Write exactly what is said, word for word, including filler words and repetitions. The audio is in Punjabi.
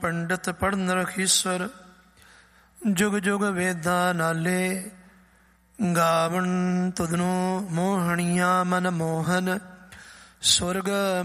ਪੰਡਤ ਪੜ੍ਹਨ ਰਖੀਸਵਰ, ਜੁਗ ਜੁਗ ਵੇਦਾਂ ਨਾਲੇ, ਗਾਵਣ ਤੁਧਨੂੰ ਮੋਹਣੀਆਂ ਮਨ ਮੋਹਨ। ਸੁਰਗ